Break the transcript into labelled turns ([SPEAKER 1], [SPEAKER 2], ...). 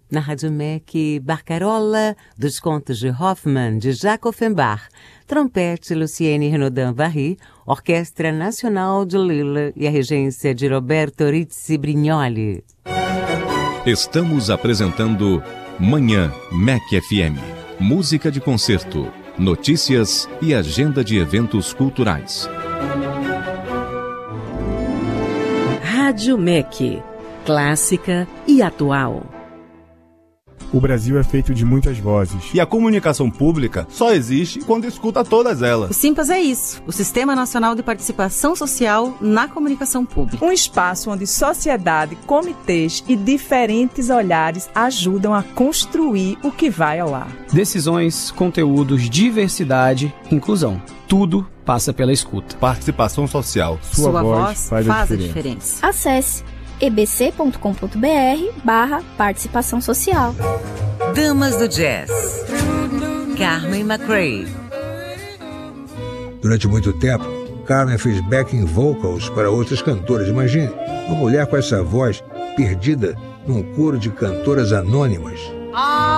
[SPEAKER 1] Na Rádio MEC, Barcarola, dos contos de Hoffmann, de Jacques Offenbach, trompete Lucienne Renaudin-Varry, Orquestra Nacional de Lille e a regência de Roberto Rizzi Brignoli.
[SPEAKER 2] Estamos apresentando Manhã MEC FM. Música de concerto, notícias e agenda de eventos culturais.
[SPEAKER 3] Rádio MEC, clássica e atual.
[SPEAKER 4] O Brasil é feito de muitas vozes.
[SPEAKER 5] E a comunicação pública só existe quando escuta todas elas.
[SPEAKER 6] O Simpas é isso, o Sistema Nacional de Participação Social na Comunicação Pública.
[SPEAKER 7] Um espaço onde sociedade, comitês e diferentes olhares ajudam a construir o que vai ao ar.
[SPEAKER 8] Decisões, conteúdos, diversidade, inclusão. Tudo passa pela escuta.
[SPEAKER 5] Participação social.
[SPEAKER 7] Sua voz faz a diferença.
[SPEAKER 9] Acesse ebc.com.br/participação social.
[SPEAKER 1] Damas do Jazz, Carmen McRae.
[SPEAKER 10] Durante muito tempo, Carmen fez backing vocals para outras cantoras. Imagine, uma mulher com essa voz perdida num coro de cantoras anônimas.